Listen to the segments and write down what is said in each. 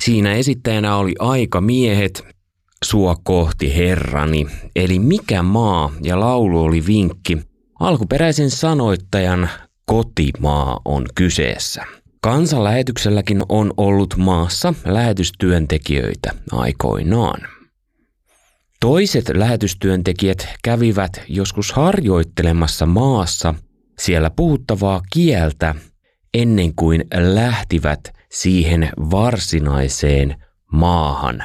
Siinä esittäjänä oli Aikamiehet, Sua kohti herrani, eli Mikä maa, ja laulu oli vinkki. Alkuperäisen sanoittajan kotimaa on kyseessä. Kansanlähetykselläkin on ollut maassa lähetystyöntekijöitä aikoinaan. Toiset lähetystyöntekijät kävivät joskus harjoittelemassa maassa siellä puhuttavaa kieltä ennen kuin lähtivät siihen varsinaiseen maahan.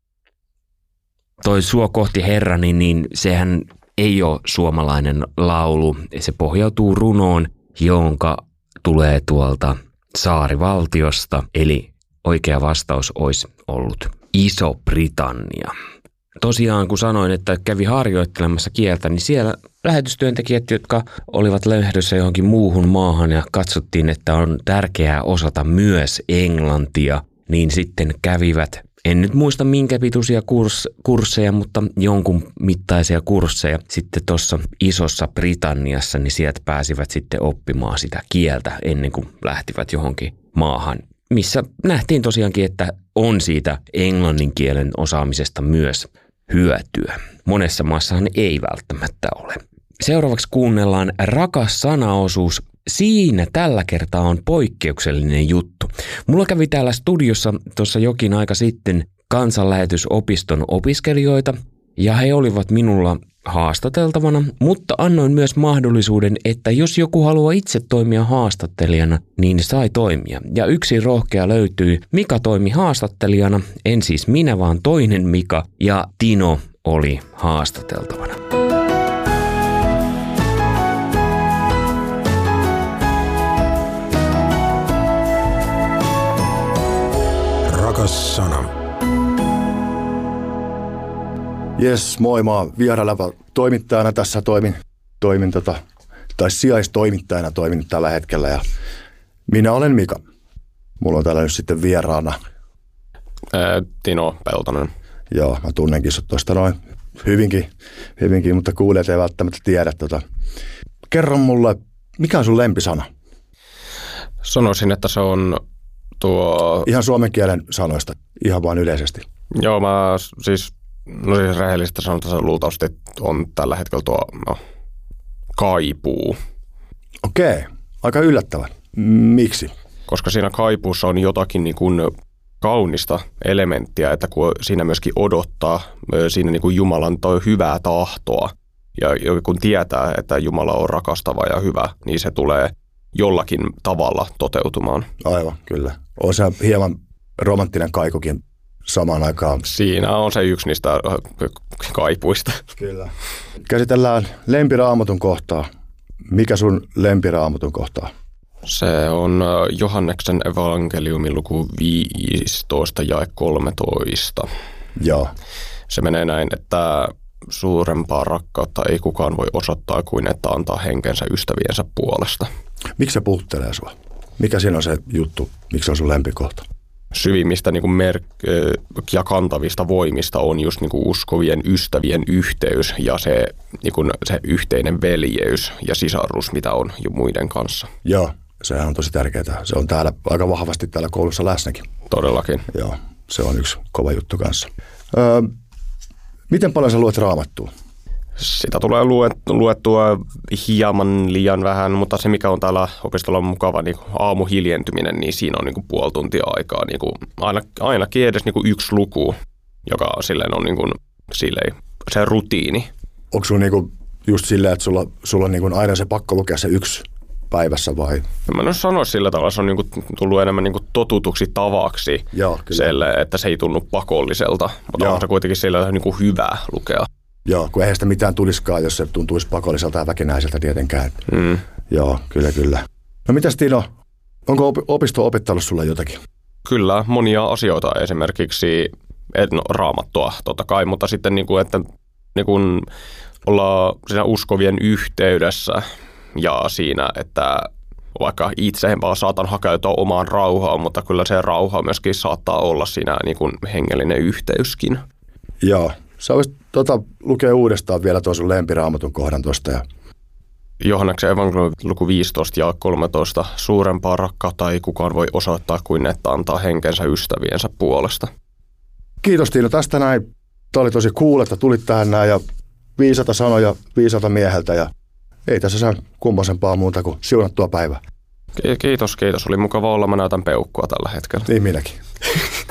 Toi Sua kohti herrani, niin sehän ei ole suomalainen laulu. Se pohjautuu runoon, jonka tulee tuolta saarivaltiosta, eli oikea vastaus olisi ollut Iso-Britannia. Tosiaan, kun sanoin, että kävi harjoittelemassa kieltä, niin siellä lähetystyöntekijät, jotka olivat lähdössä johonkin muuhun maahan ja katsottiin, että on tärkeää osata myös englantia, niin sitten kävivät, en nyt muista minkä pituisia kursseja, mutta jonkun mittaisia kursseja sitten tuossa Isossa Britanniassa, niin sieltä pääsivät sitten oppimaan sitä kieltä ennen kuin lähtivät johonkin maahan, missä nähtiin tosiaankin, että on siitä englannin kielen osaamisesta myös hyötyä. Monessa maassahan ei välttämättä ole. Seuraavaksi kuunnellaan Rakas sanaosuus. Siinä tällä kertaa on poikkeuksellinen juttu. Mulla kävi täällä studiossa tuossa jokin aika sitten kansanlähetysopiston opiskelijoita ja he olivat minulla haastateltavana, mutta annoin myös mahdollisuuden, että jos joku haluaa itse toimia haastattelijana, niin sai toimia. Ja yksi rohkea löytyi. Mika toimi haastattelijana, en siis minä, vaan toinen Mika, ja Tino oli haastateltavana. Rakas sana. Jes, moi, mä oon vieraileva toimittajana tässä sijaistoimittajana toimin tällä hetkellä ja minä olen Mika. Mulla on täällä nyt sitten vieraana Tino Peltonen. Joo, mä tunnenkin sut tosta noin hyvinkin, mutta kuulijat ei välttämättä tiedä. Kerro mulle, mikä on sun lempisana? Sanoisin, että se on tuo... Ihan suomen kielen sanoista, ihan vaan yleisesti. Joo, mä siis rehellistä sanon, että se luultavasti on tällä hetkellä tuo kaipuu. Okei, aika yllättävän. Miksi? Koska siinä kaipuussa on jotakin niin kuin kaunista elementtiä, että kun siinä myöskin odottaa siinä niin kuin Jumalan hyvää tahtoa ja kun tietää, että Jumala on rakastava ja hyvä, niin se tulee jollakin tavalla toteutumaan. Aivan, kyllä. On se hieman romanttinen kaikukin samaan aikaan. Siinä on se yksi niistä kaipuista. Kyllä. Käsitellään lempiraamatun kohtaa. Mikä sun lempiraamatun kohtaa? Se on Johanneksen evankeliumin luku 15 jae 13. Joo. Se menee näin, että suurempaa rakkautta ei kukaan voi osoittaa kuin että antaa henkensä ystäviensä puolesta. Miksi se puhuttelee sua? Mikä siinä on se juttu? Miksi on sun lempikohta? Syvimmistä niin kuin ja kantavista voimista on just niin kuin uskovien ystävien yhteys ja se, niin kuin se yhteinen veljeys ja sisarus, mitä on jo muiden kanssa. Joo, sehän on tosi tärkeää. Se on täällä aika vahvasti täällä koulussa läsnäkin. Todellakin. Joo, se on yksi kova juttu kanssa. Miten paljon sä luet Raamattua? Sitä tulee luettua hieman liian vähän, mutta se mikä on täällä opistolla mukava, niin aamuhiljentyminen, niin siinä on niin kuin puoli tuntia aikaa. Niin kuin ainakin edes niin kuin yksi luku, joka silleen on niin kuin, silleen, se rutiini. Onko sulla niin kuin just silleen, että sulla on niin kuin aina se pakko lukea se yksi päivässä vai? Mä en sano sillä tavalla, se on niin kuin tullut enemmän niin kuin totutuksi tavaksi, selle, että se ei tunnu pakolliselta, mutta on se kuitenkin sillä niin kuin hyvä lukea. Joo, kun eihän sitä mitään tulisikaan, jos se tuntuisi pakolliselta ja väkinäiseltä tietenkään. Joo, kyllä. No mitäs Tino, onko opisto opettanut sulle jotakin? Kyllä, monia asioita esimerkiksi, Raamattua totta kai, mutta sitten niin kuin, että niin kuin ollaan siinä uskovien yhteydessä ja siinä, että vaikka itse vaan saatan hakeutua omaan rauhaan, mutta kyllä se rauha myöskin saattaa olla siinä niin kuin hengellinen yhteyskin. Joo. Sä voisit lukea uudestaan vielä tuon sun lempiraamatun kohdan tuosta. Johanneksen evankeliumi luku 15 ja 13. Suurempaa rakkautta ei kukaan voi osoittaa kuin että antaa henkensä ystäviensä puolesta. Kiitos Tiino tästä näin. Tämä oli tosi cool, että tulit tähän näin ja viisata sanoja viisalta mieheltä ja ei tässä saa kummosempaa muuta kuin siunattua päivää. Kiitos. Oli mukava olla. Mä näytän peukkua tällä hetkellä. Niin minäkin.